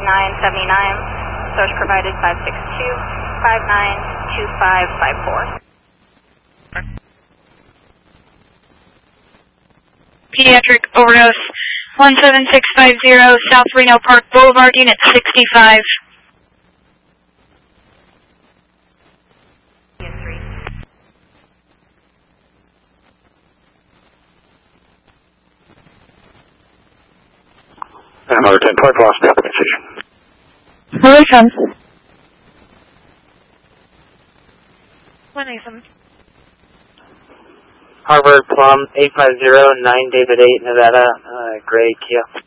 5979. Source provided 562-592554. Pediatric overdose 17650 South Reno Park Boulevard, Unit 65. Mother 1012 lost the organization. Hello, Tom. 187. Harvard Plum 850, 9 David 8, Nevada, Gray Kia.